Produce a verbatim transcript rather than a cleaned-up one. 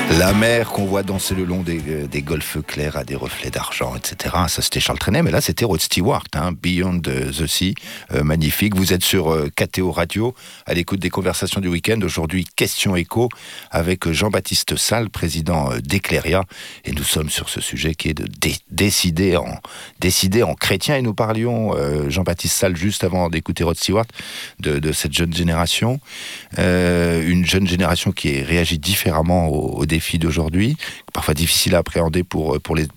La mer qu'on voit danser le long des, des golfes clairs à des reflets d'argent, et cetera. Ça, c'était Charles Trenet, mais là, c'était Rod Stewart, hein, Beyond the Sea, euh, magnifique. Vous êtes sur euh, K T O Radio, à l'écoute des conversations du week-end. Aujourd'hui, question écho avec Jean-Baptiste Salle, président euh, d'Ecleria. Et nous sommes sur ce sujet qui est de dé- décider, en, décider en chrétien. Et nous parlions, euh, Jean-Baptiste Salle, juste avant d'écouter Rod Stewart, de, de cette jeune génération. Euh, une jeune génération qui réagit différemment aux, aux défis d'aujourd'hui, parfois difficile à appréhender pour, pour, les,